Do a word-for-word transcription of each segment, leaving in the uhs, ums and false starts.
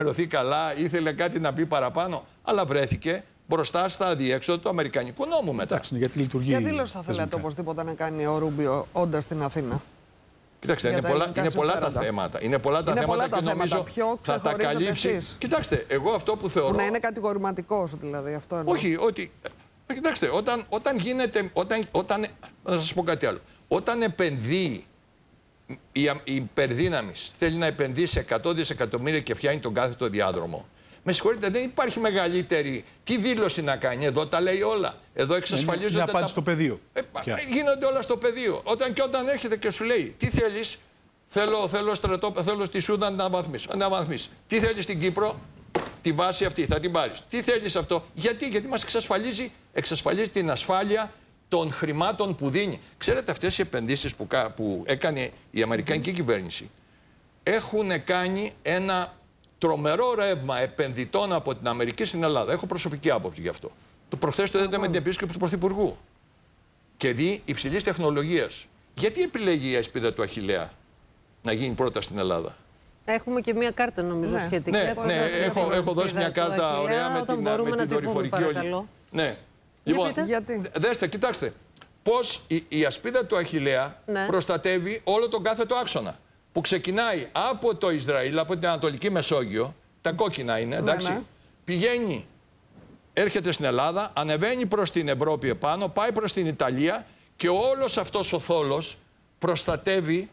ενημερωθεί καλά, ήθελε κάτι να πει παραπάνω, αλλά βρέθηκε μπροστά στα αδιέξοδα του Αμερικανικού νόμου μετά. Εντάξει, γιατί λειτουργεί. Για δήλωση θα θέλατε οπωσδήποτε να κάνει ο Ρούμπιο όντας στην Αθήνα. Κοιτάξτε, είναι πολλά, είναι πολλά τα θέματα. Είναι πολλά τα είναι θέματα πολλά και τα νομίζω Ποιο θα τα καλύψει. Εσείς. Κοιτάξτε, εγώ αυτό που θεωρώ. Που να είναι κατηγορηματικός δηλαδή αυτό εννοώ. Όχι, ότι. Κοιτάξτε, όταν, όταν γίνεται. Όταν, όταν, να σας πω κάτι άλλο. Όταν επενδύει η, η υπερδύναμη, θέλει να επενδύσει εκατό δισεκατομμύρια και φτιάχνει τον κάθετο διάδρομο. Με συγχωρείτε, δεν υπάρχει μεγαλύτερη. Τι δήλωση να κάνει, εδώ τα λέει όλα. Εδώ εξασφαλίζονται. Είναι απάντηση τα... στο πεδίο. Ε, γίνονται όλα στο πεδίο. Όταν και όταν έρχεται και σου λέει, τι θέλεις, θέλω, θέλω, στρατό, θέλω στη Σούδαν να αναβαθμίσει. Να αναβαθμίσει. Τι θέλεις στην Κύπρο, τη βάση αυτή, θα την πάρεις. Τι θέλεις αυτό, γιατί, γιατί μας εξασφαλίζει, εξασφαλίζει την ασφάλεια των χρημάτων που δίνει. Ξέρετε, αυτές οι επενδύσεις που, που έκανε η Αμερικανική κυβέρνηση έχουν κάνει ένα τρομερό ρεύμα επενδυτών από την Αμερική στην Ελλάδα. Έχω προσωπική άποψη γι' αυτό. Το προχθές το είδατε με την επίσκεψη του Πρωθυπουργού. Και δει υψηλής τεχνολογίας. Γιατί επιλέγει η ασπίδα του Αχιλλέα να γίνει πρώτα στην Ελλάδα? Έχουμε και μία κάρτα νομίζω ναι. σχετικά. Ναι, ναι, έχω, έχω δώσει μια κάρτα ωραία με την, με την δορυφορική όλη. Ναι. Λοιπόν, γιατί? Δέστε, κοιτάξτε. Πώς η, η ασπίδα του Αχιλλέα ναι. προστατεύει όλο τον κάθετο άξονα. Που ξεκινάει από το Ισραήλ, από την Ανατολική Μεσόγειο, τα κόκκινα είναι, εντάξει, ναι, ναι. πηγαίνει, έρχεται στην Ελλάδα, ανεβαίνει προς την Ευρώπη επάνω, πάει προς την Ιταλία και όλος αυτός ο θόλος προστατεύει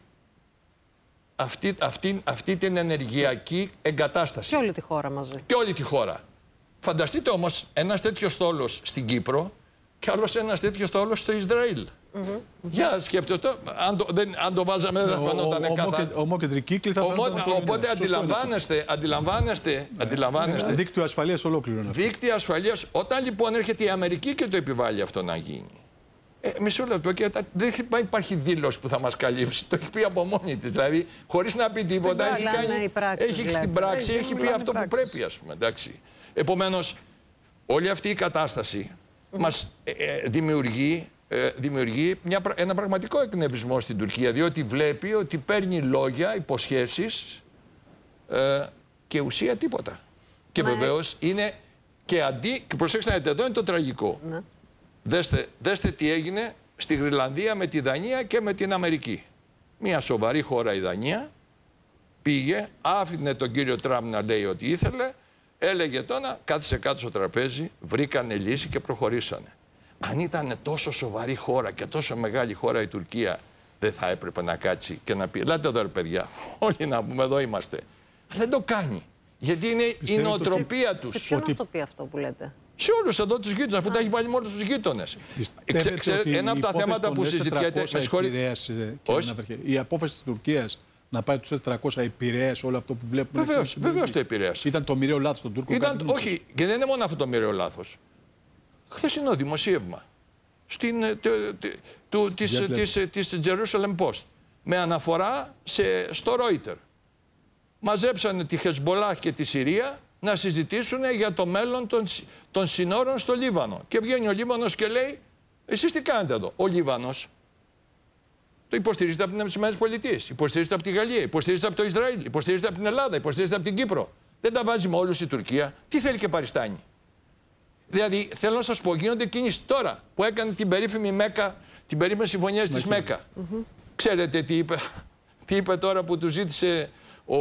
αυτή, αυτή, αυτή την ενεργειακή εγκατάσταση. Και όλη τη χώρα μαζί. Και όλη τη χώρα. Φανταστείτε όμως ένας τέτοιος θόλος στην Κύπρο και άλλος ένας τέτοιος θόλος στο Ισραήλ. Mm-hmm. Για σκέφτεστε, αν το, δεν, αν το βάζαμε δεν θα φαινόταν καθαρά. Ομόκεντρη κύκλη θα φαινόταν. Οπότε αντιλαμβάνεστε, αντιλαμβάνεστε, αντιλαμβάνεστε. Δίκτυο ασφαλείας ολόκληρο. Δίκτυο ασφαλείας. Όταν λοιπόν έρχεται η Αμερική και το επιβάλλει αυτό να γίνει. Ε, μισό λεπτό, και δεν υπάρχει δήλωση που θα μας καλύψει. Το έχει πει από μόνη της. Δηλαδή, χωρίς να πει τίποτα, έχει, κάνει, πράξη, έχει δηλαδή. Στην πράξη, έχει, έχει πει αυτό πράξεις. Που πρέπει, ας πούμε. Εντάξει. Επομένως, όλη αυτή η κατάσταση mm-hmm. μας ε, ε, δημιουργεί. Ε, δημιουργεί μια, ένα πραγματικό εκνευρισμό στην Τουρκία, διότι βλέπει ότι παίρνει λόγια, υποσχέσεις ε, και ουσία τίποτα. Και ναι. βεβαίως είναι και αντί... Και προσέξτε να δείτε, εδώ είναι το τραγικό. Ναι. Δέστε, δέστε τι έγινε στη Γροιλανδία με τη Δανία και με την Αμερική. Μια σοβαρή χώρα η Δανία πήγε, άφηνε τον κύριο Τραμπ να λέει ό,τι ήθελε, έλεγε τώρα, κάθισε κάτω στο τραπέζι, βρήκανε λύση και προχωρήσανε. Αν ήταν τόσο σοβαρή χώρα και τόσο μεγάλη χώρα η Τουρκία, δεν θα έπρεπε να κάτσει και να πει: ελάτε εδώ, ρε παιδιά, όλοι να πούμε, εδώ είμαστε. Αλλά δεν το κάνει. Γιατί είναι Πιστεύω η νοοτροπία τους. Σε ποιον ότι... το πει αυτό που λέτε? Σε όλους εδώ τους γείτονες, αφού τα έχει βάλει μόνο τους γείτονες. Ένα από τα θέματα που συζητιέται. Με συγχωρείτε. Η απόφαση της Τουρκίας να πάει τους τετρακόσια επηρέασε όλο αυτό που βλέπουμε. Βεβαίως το επηρέασε. Ήταν το μοιραίο λάθος των Τούρκων. Όχι, και δεν είναι μόνο αυτό το μοιραίο λάθος. Χθεσινό δημοσίευμα στην, το, το, της, της, της Jerusalem Post με αναφορά σε, στο Reuters. Μαζέψανε τη Χεσμολάχ και τη Συρία να συζητήσουν για το μέλλον των, των συνόρων στο Λίβανο. Και βγαίνει ο Λίβανος και λέει: εσείς τι κάνετε εδώ? Ο Λίβανος το υποστηρίζεται από τις ΗΠΑ, υποστηρίζεται από τη Γαλλία, υποστηρίζεται από το Ισραήλ, υποστηρίζεται από την Ελλάδα, υποστηρίζεται από την Κύπρο. Δεν τα βάζει με όλους η Τουρκία. Τι θέλει και παριστάνει? Δηλαδή, θέλω να σας πω, γίνονται κινήσεις τώρα που έκανε την περίφημη Μέκα, την περίφημη συμφωνία της Μέκα. Mm-hmm. Ξέρετε τι είπε, τι είπε τώρα που του ζήτησε ο,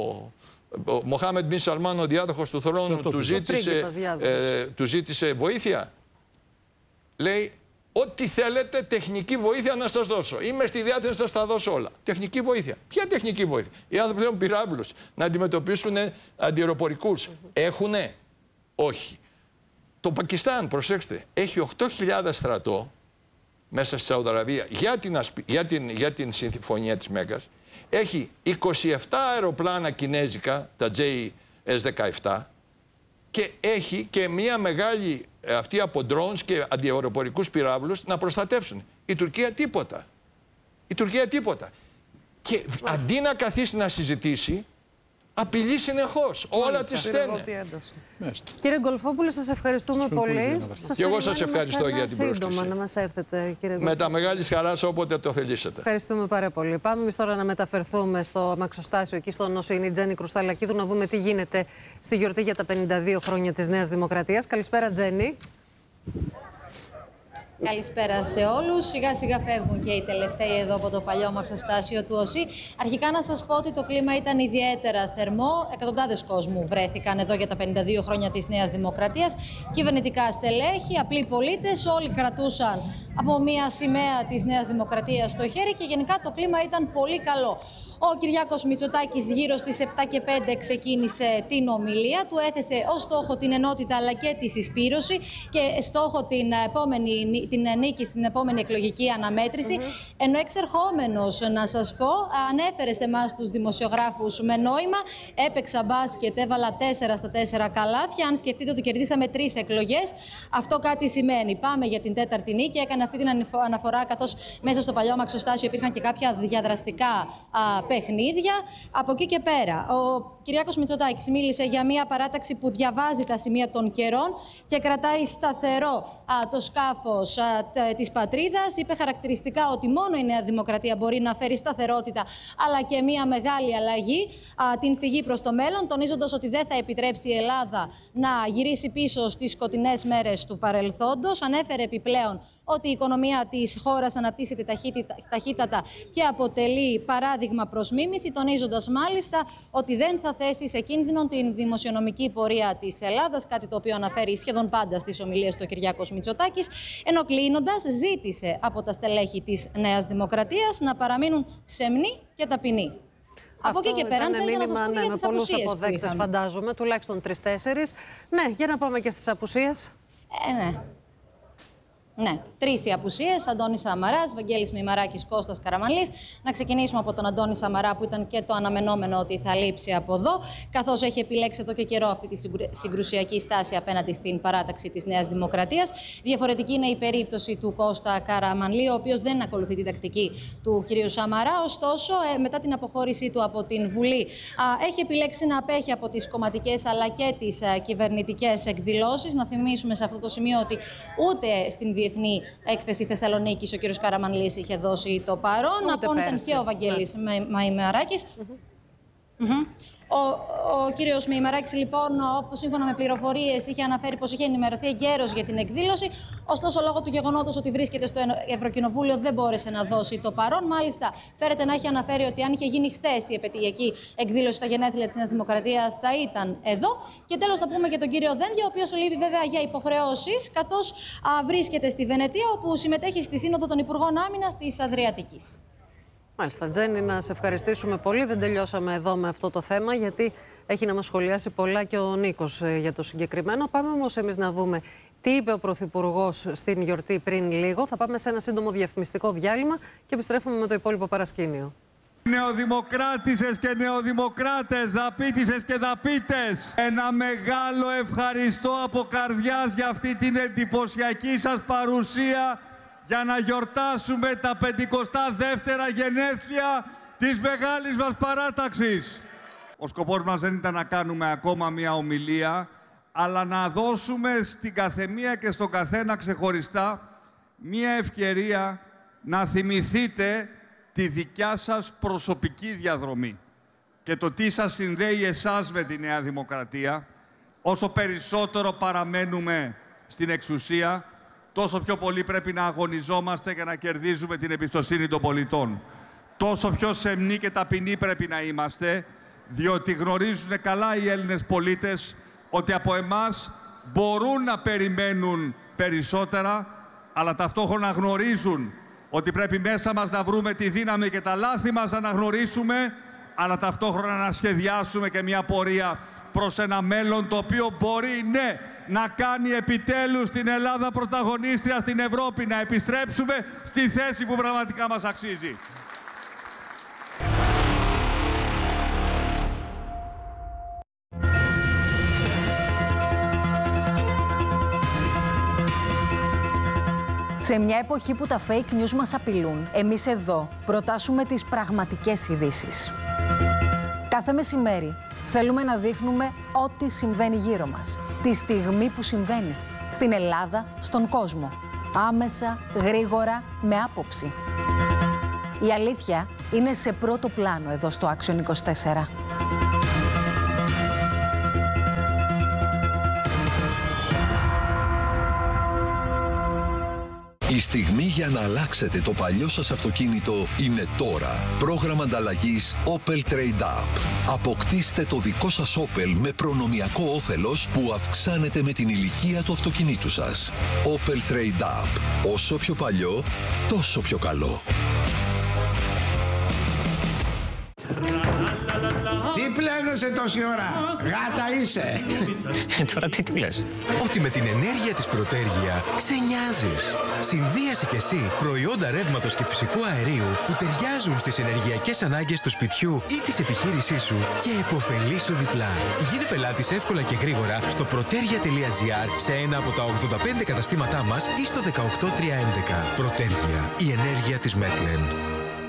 ο Μοχάμεντ Μπιν Σαλμάν, ο διάδοχος του θρόνου, του ζήτησε, ε, του ζήτησε βοήθεια. Λέει: ό,τι θέλετε τεχνική βοήθεια να σας δώσω. Είμαι στη διάθεση να σας τα δώσω όλα. Τεχνική βοήθεια. Ποια τεχνική βοήθεια? Οι άνθρωποι θέλουν πυράβλους να αντιμετωπίσουν αντιεροπορικούς. Mm-hmm. Έχουνε? Όχι. Το Πακιστάν, προσέξτε, έχει οκτώ χιλιάδες στρατό μέσα στη Σαουδαραβία για την, ασπι... για, την... για την συμφωνία της Μέκας. Έχει είκοσι επτά αεροπλάνα κινέζικα, τα τζέι ες δεκαεπτά, και έχει και μια μεγάλη αυτή από drones και αντιαεροπορικούς πυράβλους να προστατεύσουν. Η Τουρκία τίποτα. Η Τουρκία τίποτα. Και αντί να καθίσει να συζητήσει, Απειλεί συνεχώς. Όλα τις στέλνει. Κύριε Γκολφόπουλε, σας ευχαριστούμε σας πολύ. Και εγώ σας ευχαριστώ για την πρόσκληση. Σύντομα να μας έρθετε, κύριε Γκολφόπουλε. Με τα μεγάλης χαράς όποτε το θελήσετε. Ευχαριστούμε πάρα πολύ. Πάμε εμείς τώρα να μεταφερθούμε στο αμαξοστάσιο εκεί στο Νοσοϊνή Τζέννη Κρουσταλακίδου να δούμε τι γίνεται στη γιορτή για τα πενήντα δύο χρόνια της Νέας Δημοκρατίας. Καλησπέρα, Τζέννη. Καλησπέρα σε όλους. Σιγά σιγά φεύγουν και οι τελευταίοι εδώ από το παλιό αμαξοστάσιο του ΟΣΥ. Αρχικά να σας πω ότι το κλίμα ήταν ιδιαίτερα θερμό. Εκατοντάδες κόσμου βρέθηκαν εδώ για τα πενήντα δύο χρόνια της Νέας Δημοκρατίας. Κυβερνητικά στελέχη, απλοί πολίτες, όλοι κρατούσαν από μια σημαία της Νέας Δημοκρατίας στο χέρι και γενικά το κλίμα ήταν πολύ καλό. Ο Κυριάκος Μητσοτάκης γύρω στις επτά και πέντε ξεκίνησε την ομιλία του, έθεσε ως στόχο την ενότητα αλλά και τη συσπήρωση και στόχο την, επόμενη, την νίκη στην επόμενη εκλογική αναμέτρηση. Mm-hmm. Ενώ εξερχόμενος, να σας πω, ανέφερε σε εμάς τους δημοσιογράφους με νόημα, έπαιξα μπάσκετ, έβαλα τέσσερα στα τέσσερα καλάθια. Αν σκεφτείτε ότι κερδίσαμε τρεις εκλογές, αυτό κάτι σημαίνει. Πάμε για την τέταρτη νίκη. Έκανε αυτή την αναφορά, καθώς μέσα στο παλιό αμαξοστάσιο υπήρχαν και κάποια διαδραστικά παιχνίδια. Από εκεί και πέρα, ο Κυριάκος Μητσοτάκης μίλησε για μια παράταξη που διαβάζει τα σημεία των καιρών και κρατάει σταθερό α, το σκάφος α, της πατρίδας. Είπε χαρακτηριστικά ότι μόνο η Νέα Δημοκρατία μπορεί να φέρει σταθερότητα αλλά και μια μεγάλη αλλαγή, α, την φυγή προς το μέλλον, τονίζοντας ότι δεν θα επιτρέψει η Ελλάδα να γυρίσει πίσω στις σκοτεινές μέρες του παρελθόντος. Ανέφερε επιπλέον ότι η οικονομία της χώρας αναπτύσσεται ταχύτατα και αποτελεί παράδειγμα προς μίμηση, τονίζοντας μάλιστα ότι δεν θα θέσει σε κίνδυνο την δημοσιονομική πορεία της Ελλάδας, κάτι το οποίο αναφέρει σχεδόν πάντα στις ομιλίες του Κυριάκος Μητσοτάκης, ενώ κλείνοντας ζήτησε από τα στελέχη της Νέας Δημοκρατίας να παραμείνουν σεμνοί και ταπεινοί. Από εκεί και πέρα, αν θέλετε να σας πω ναι, για με τις πολλούς απουσίες αποδέκτες, φαντάζομαι, τουλάχιστον τρεις-τέσσερις. Ναι, για να πάμε και στις απουσίες. Ε, ναι. Ναι, τρεις οι απουσίες. Αντώνης Σαμαράς, Βαγγέλης Μεϊμαράκης, Κώστας Καραμανλής. Να ξεκινήσουμε από τον Αντώνη Σαμαρά, που ήταν και το αναμενόμενο ότι θα λείψει από εδώ, καθώς έχει επιλέξει εδώ και καιρό αυτή τη συγκρουσιακή στάση απέναντι στην παράταξη της Νέας Δημοκρατίας. Διαφορετική είναι η περίπτωση του Κώστα Καραμανλή, ο οποίος δεν ακολουθεί την τακτική του κ. Σαμαρά. Ωστόσο, μετά την αποχώρησή του από την Βουλή, έχει επιλέξει να απέχει από τις κομματικές αλλά και τις κυβερνητικές εκδηλώσεις. Να θυμίσουμε σε αυτό το σημείο ότι ούτε στην Διεθνή Έκθεση Θεσσαλονίκης ο κ. Καραμανλής είχε δώσει το παρόν. Από ήταν και ο Βαγγέλης ναι. Μεϊμαράκης. Mm-hmm. Mm-hmm. Ο, ο κύριος Μεϊμαράκης, λοιπόν, όπως σύμφωνα με πληροφορίες, είχε αναφέρει πως είχε ενημερωθεί εγκαίρως για την εκδήλωση. Ωστόσο, λόγω του γεγονότος ότι βρίσκεται στο Ευρωκοινοβούλιο, δεν μπόρεσε να δώσει το παρόν. Μάλιστα, φέρεται να έχει αναφέρει ότι αν είχε γίνει χθες η επαιτειακή εκδήλωση στα γενέθλια της Νέας Δημοκρατίας, θα ήταν εδώ. Και τέλος, θα πούμε και τον κύριο Δένδια, ο οποίος λείπει βέβαια για υποχρεώσεις, καθώς α, βρίσκεται στη Βενετία, όπου συμμετέχει στη Σύνοδο των Υπουργών Άμυνας της Αδριατικής. Μάλιστα, Τζέννη, να σε ευχαριστήσουμε πολύ. Δεν τελειώσαμε εδώ με αυτό το θέμα, γιατί έχει να μας σχολιάσει πολλά και ο Νίκος για το συγκεκριμένο. Πάμε όμως εμείς να δούμε τι είπε ο Πρωθυπουργός στην γιορτή πριν λίγο. Θα πάμε σε ένα σύντομο διαφημιστικό διάλειμμα και επιστρέφουμε με το υπόλοιπο παρασκήνιο. Νεοδημοκράτησες και νεοδημοκράτες, δαπίτησες και δαπίτες, ένα μεγάλο ευχαριστώ από καρδιάς για αυτή την εντυπωσιακή σας παρουσία, για να γιορτάσουμε τα πεντηκοστά δεύτερα γενέθλια της μεγάλης μας παράταξης. Ο σκοπός μας δεν ήταν να κάνουμε ακόμα μια ομιλία, αλλά να δώσουμε στην καθεμία και στον καθένα ξεχωριστά μια ευκαιρία να θυμηθείτε τη δικιά σας προσωπική διαδρομή και το τι σας συνδέει εσάς με τη Νέα Δημοκρατία. Όσο περισσότερο παραμένουμε στην εξουσία, τόσο πιο πολύ πρέπει να αγωνιζόμαστε για να κερδίζουμε την εμπιστοσύνη των πολιτών. Τόσο πιο σεμνοί και ταπεινοί πρέπει να είμαστε, διότι γνωρίζουν καλά οι Έλληνες πολίτες ότι από εμάς μπορούν να περιμένουν περισσότερα, αλλά ταυτόχρονα γνωρίζουν ότι πρέπει μέσα μας να βρούμε τη δύναμη και τα λάθη μας να αναγνωρίσουμε, αλλά ταυτόχρονα να σχεδιάσουμε και μια πορεία προς ένα μέλλον το οποίο μπορεί, ναι, να κάνει επιτέλους την Ελλάδα πρωταγωνίστρια στην Ευρώπη, να επιστρέψουμε στη θέση που πραγματικά μας αξίζει. Σε μια εποχή που τα fake news μας απειλούν, εμείς εδώ προτάσουμε τις πραγματικές ειδήσεις. Κάθε μεσημέρι Θέλουμε να δείχνουμε ό,τι συμβαίνει γύρω μας. Τη στιγμή που συμβαίνει. Στην Ελλάδα, στον κόσμο. Άμεσα, γρήγορα, με άποψη. Η αλήθεια είναι σε πρώτο πλάνο εδώ στο Action είκοσι τέσσερα. Η στιγμή για να αλλάξετε το παλιό σας αυτοκίνητο είναι τώρα. Πρόγραμμα ανταλλαγής Opel Trade Up. Αποκτήστε το δικό σας Opel με προνομιακό όφελος που αυξάνεται με την ηλικία του αυτοκινήτου σας. Opel Trade Up. Όσο πιο παλιό, τόσο πιο καλό. Τι πλένεσαι τόση ώρα, γάτα είσαι. Ε, τώρα τι του λες? Ότι με την ενέργεια της Πρωτέργεια ξενιάζεις. Συνδύασε κι εσύ προϊόντα ρεύματος και φυσικού αερίου που ταιριάζουν στις ενεργειακές ανάγκες του σπιτιού ή της επιχείρησής σου και επωφελήσου διπλά. Γίνε πελάτης εύκολα και γρήγορα στο protergia τελεία gr, σε ένα από τα ογδόντα πέντε καταστήματά μας ή στο δεκαοκτώ τριακόσια έντεκα. Πρωτέργεια, η ενέργεια της Μέτλεν.